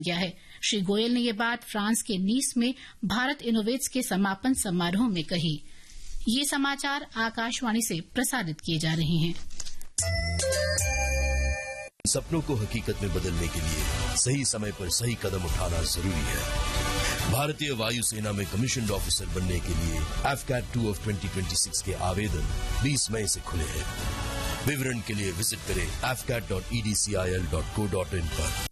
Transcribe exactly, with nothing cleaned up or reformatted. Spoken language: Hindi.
गया है। श्री गोयल ने ये बात फ्रांस के नीस में भारत इनोवेट्स के समापन समारोह में कही। ये समाचार आकाशवाणी से प्रसारित किए जा रहे हैं। सपनों को हकीकत में बदलने के लिए सही समय पर सही कदम उठाना जरूरी है। भारतीय वायुसेना में कमीशन्ड ऑफिसर बनने के लिए F cat two of twenty twenty six के आवेदन बीस मई से खुले हैं। विवरण के लिए विजिट करें F cat dot E D C I L dot co dot in पर।